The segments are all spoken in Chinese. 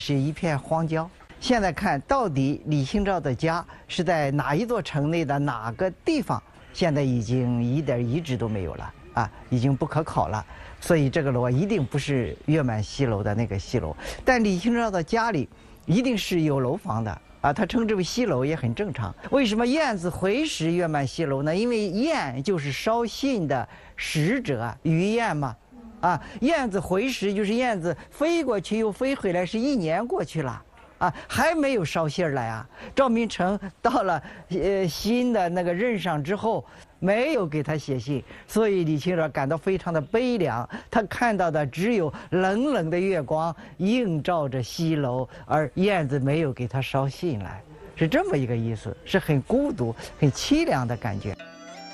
是一片荒郊。现在看到底李清照的家是在哪一座城内的哪个地方，现在已经一点遗址都没有了啊，已经不可考了。所以这个楼一定不是月满西楼的那个西楼，但李清照的家里一定是有楼房的啊，他称之为西楼也很正常。为什么燕子回时月满西楼呢？因为燕就是捎信的使者，鱼燕嘛。啊，燕子回时就是燕子飞过去又飞回来，是1年过去了，啊，还没有捎信儿来啊。赵明诚到了新的那个任上之后，没有给他写信，所以李清照感到非常的悲凉。他看到的只有冷冷的月光映照着西楼，而燕子没有给他捎信来，是这么一个意思，是很孤独、很凄凉的感觉。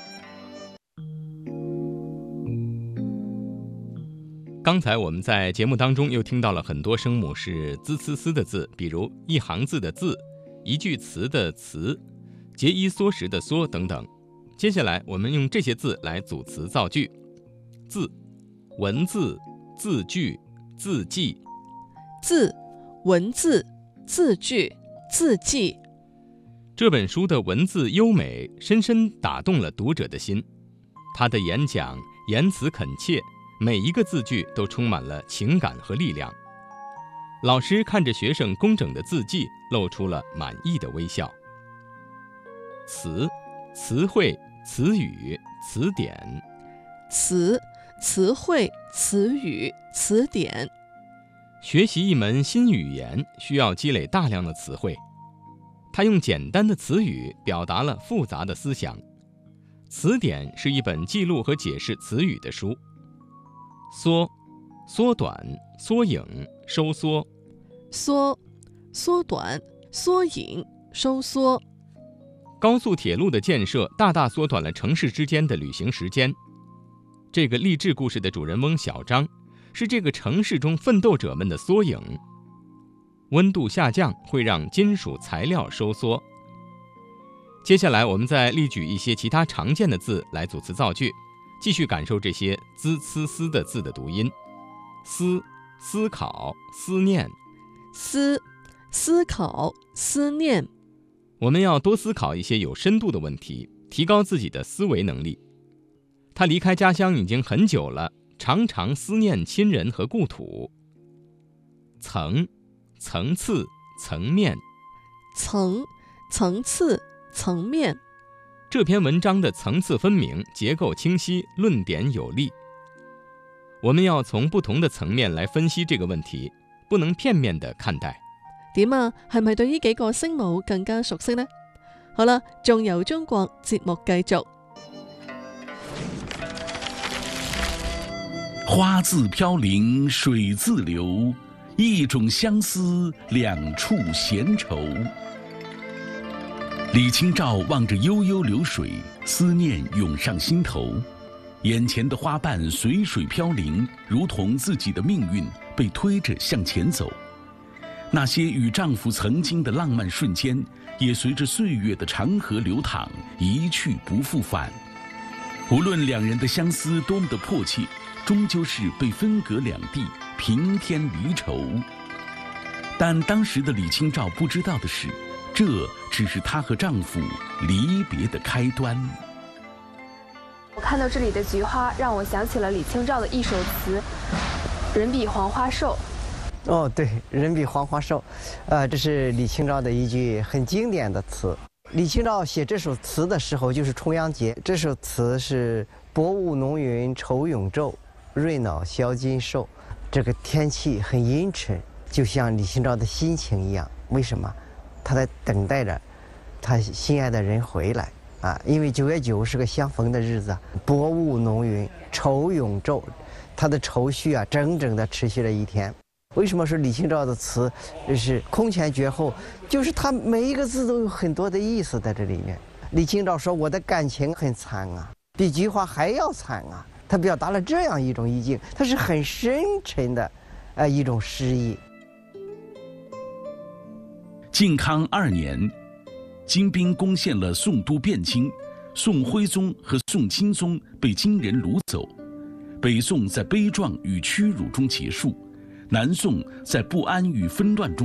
刚才我们在节目当中又听到了很多声母是滋呲丝的字，比如一行字的字、一句词的词、节衣缩食的缩等等。接下来我们用这些字来组词造句。字，文字、字句、字迹。 字，文字、字句、字迹。 这本书的文字优美，深深打动了读者的心。他的演讲言辞恳切，每一个字句都充满了情感和力量。老师看着学生工整的字迹，露出了满意的微笑。词，词汇、词语、词典。 词，词汇、词语、词典。 学习一门新语言需要积累大量的词汇，他用简单的词语表达了复杂的思想。词典是一本记录和解释词语的书。缩，缩短、缩影、收缩。 缩，缩短、缩影、收缩。 高速铁路的建设大大缩短了城市之间的旅行时间。这个励志故事的主人翁小张，是这个城市中奋斗者们的缩影。温度下降会让金属材料收缩。接下来我们再例举一些其他常见的字来组词造句，继续感受这些滋呲丝的字的读音。思，思考、思念。 思，思考、思念。 我们要多思考一些有深度的问题，提高自己的思维能力。他离开家乡已经很久了，常常思念亲人和故土。层，层次、层面。 层，层次、层面。 这篇文章的层次分明，结構清晰，论點有力。我們要從不同的層面來分析這個問題，不能片面地看待。 點啊？係咪對呢幾個聲母更加熟悉呢？好啦，仲由中國節目繼續。 花自飄零水自流，一種相思兩處閒愁。李清照望着悠悠流水，思念湧上心頭。眼前的花瓣隨水飄零，如同自己的命運被推着向前走。那些與丈夫曾經的浪漫瞬間，也隨着歲月的長河流淌，一去不復返。無論兩人的相思多麼的迫切，終究是被分隔兩地，平添離愁。但當時的李清照不知道的是，這只是她和丈夫離別的開端。 我看到這裡的菊花，讓我想起了李清照的一首詞《人比黃花瘦》。 哦，對，人比黃花瘦，這是李清照的一句很經典的詞。李清照寫這首詞的時候就是重陽節，這首詞是薄霧濃雲愁永晝，瑞腦銷金獸。這個天氣很陰沉，就像李清照的心情一樣。為什麼？他在等待着他心愛的人回來啊！因為9月9是個相逢的日子，薄霧濃雲愁永晝，他的愁緒啊，整整的持續了一天。為什麼說李清照的詞是空前絕後？就是他每一個字都有很多的意思在這裡面。李清照說：“我的感情很慘啊，比菊花還要慘啊。”他表達了這樣一種意境，它是很深沉的一種詩意。 靖康2年，金兵攻陷了宋都汴京，宋徽宗和宋钦宗被金人掳走，北宋在悲壯與屈辱中結束，南宋在不安與紛亂中